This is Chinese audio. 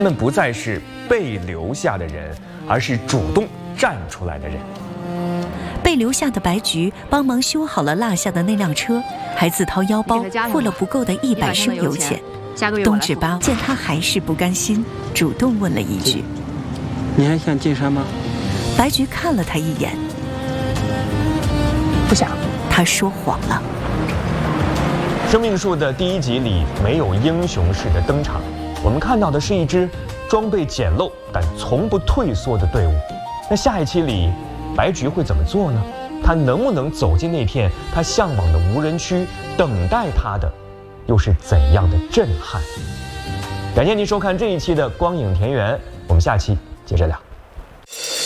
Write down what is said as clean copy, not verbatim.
他们不再是被留下的人，而是主动站出来的人。 被留下的白菊帮忙修好了落下的那辆车，还自掏腰包付了不够的100升油钱。东指巴见他还是不甘心，主动问了一句：“ 你还想进山吗？” 白菊看了他一眼， 不想。 他说谎了。 生命树的第1集里没有英雄式的登场，我们看到的是一支装备简陋但从不退缩的队伍。那下一期里，白菊会怎么做呢？他能不能走进那片他向往的无人区？等待他的又是怎样的震撼？感谢您收看这一期的光影田园，我们下期接着聊。